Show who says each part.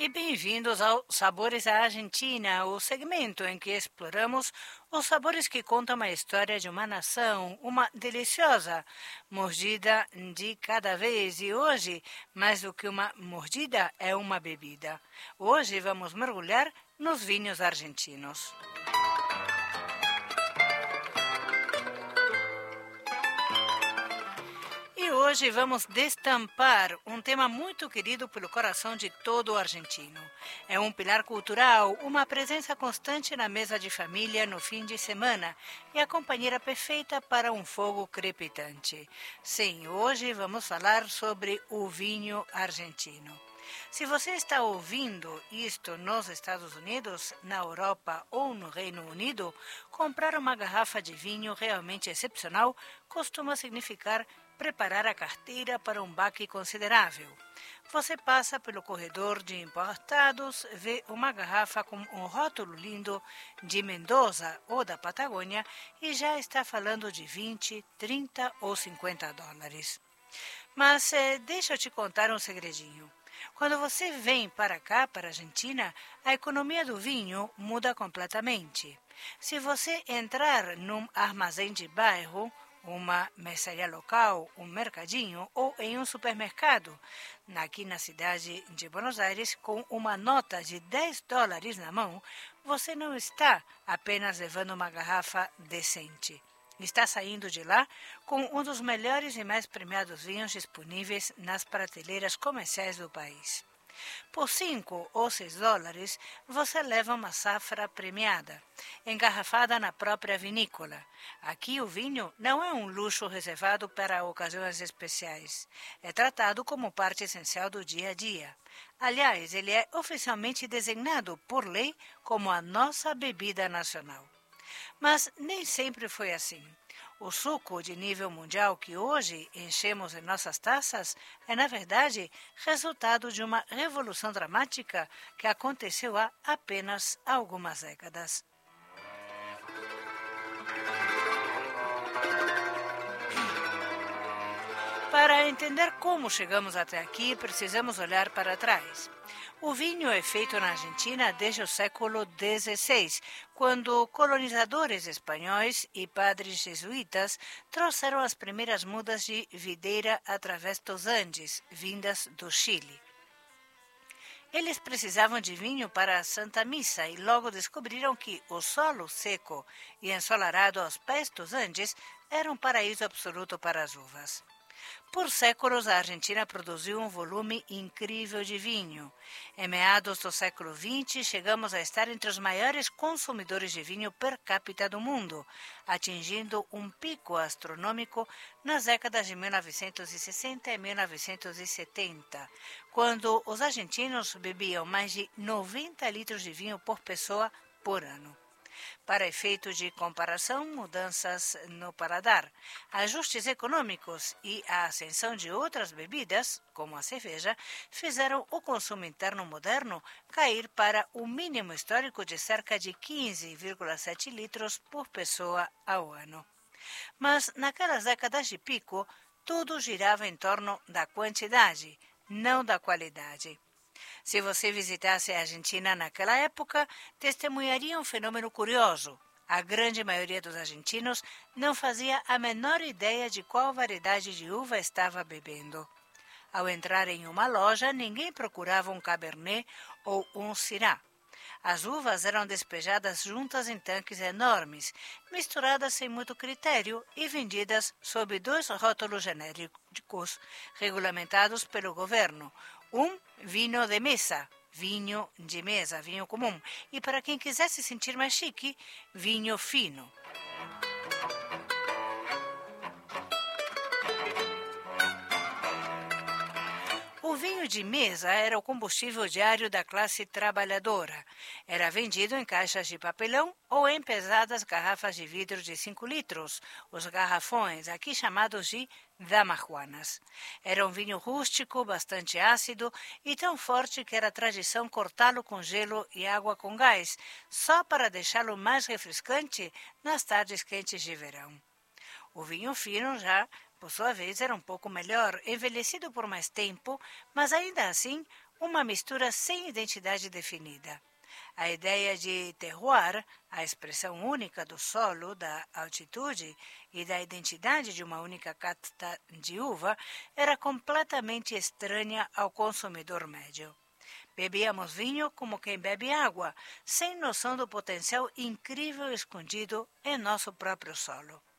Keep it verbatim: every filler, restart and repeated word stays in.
Speaker 1: E bem-vindos ao Sabores da Argentina, o segmento em que exploramos os sabores que contam a história de uma nação, uma deliciosa mordida de cada vez. E hoje, mais do que uma mordida, é uma bebida. Hoje vamos mergulhar nos vinhos argentinos. E hoje vamos destampar um tema muito querido pelo coração de todo argentino. É um pilar cultural, uma presença constante na mesa de família no fim de semana e a companheira perfeita para um fogo crepitante. Sim, hoje vamos falar sobre o vinho argentino. Se você está ouvindo isto nos Estados Unidos, na Europa ou no Reino Unido, comprar uma garrafa de vinho realmente excepcional costuma significar preparar a carteira para um baque considerável. Você passa pelo corredor de importados, vê uma garrafa com um rótulo lindo de Mendoza ou da Patagônia e já está falando de vinte, trinta ou cinquenta dólares. Mas eh, deixa eu te contar um segredinho. Quando você vem para cá, para a Argentina, a economia do vinho muda completamente. Se você entrar num armazém de bairro, uma mercearia local, um mercadinho ou em um supermercado, aqui na cidade de Buenos Aires, com uma nota de dez dólares na mão, você não está apenas levando uma garrafa decente. Está saindo de lá com um dos melhores e mais premiados vinhos disponíveis nas prateleiras comerciais do país. Por cinco ou seis dólares, você leva uma safra premiada, engarrafada na própria vinícola. Aqui o vinho não é um luxo reservado para ocasiões especiais. É tratado como parte essencial do dia a dia. Aliás, ele é oficialmente designado por lei como a nossa bebida nacional. Mas nem sempre foi assim. O suco de nível mundial que hoje enchemos em nossas taças é, na verdade, resultado de uma revolução dramática que aconteceu há apenas algumas décadas. Para entender como chegamos até aqui, precisamos olhar para trás. O vinho é feito na Argentina desde o século dezesseis, quando colonizadores espanhóis e padres jesuítas trouxeram as primeiras mudas de videira através dos Andes, vindas do Chile. Eles precisavam de vinho para a Santa Missa e logo descobriram que o solo seco e ensolarado aos pés dos Andes era um paraíso absoluto para as uvas. Por séculos, a Argentina produziu um volume incrível de vinho. Em meados do século vinte, chegamos a estar entre os maiores consumidores de vinho per capita do mundo, atingindo um pico astronômico nas décadas de mil novecentos e sessenta e mil novecentos e setenta, quando os argentinos bebiam mais de noventa litros de vinho por pessoa por ano. Para efeitos de comparação, mudanças no paladar, ajustes econômicos e a ascensão de outras bebidas, como a cerveja, fizeram o consumo interno moderno cair para o mínimo histórico de cerca de quinze vírgula sete litros por pessoa ao ano. Mas naquelas décadas de pico, tudo girava em torno da quantidade, não da qualidade. Se você visitasse a Argentina naquela época, testemunharia um fenômeno curioso. A grande maioria dos argentinos não fazia a menor ideia de qual variedade de uva estava bebendo. Ao entrar em uma loja, ninguém procurava um Cabernet ou um Syrah. As uvas eram despejadas juntas em tanques enormes, misturadas sem muito critério e vendidas sob dois rótulos genéricos regulamentados pelo governo. Um, vinho de mesa, vinho de mesa, vinho comum. E para quem quisesse se sentir mais chique, vinho fino. O vinho de mesa era o combustível diário da classe trabalhadora. Era vendido em caixas de papelão ou em pesadas garrafas de vidro de cinco litros, os garrafões, aqui chamados de damajuanas. Era um vinho rústico, bastante ácido e tão forte que era tradição cortá-lo com gelo e água com gás, só para deixá-lo mais refrescante nas tardes quentes de verão. O vinho fino já, por sua vez, era um pouco melhor, envelhecido por mais tempo, mas ainda assim uma mistura sem identidade definida. A ideia de terroir, a expressão única do solo, da altitude e da identidade de uma única cata de uva, era completamente estranha ao consumidor médio. Bebíamos vinho como quem bebe água, sem noção do potencial incrível escondido em nosso próprio solo.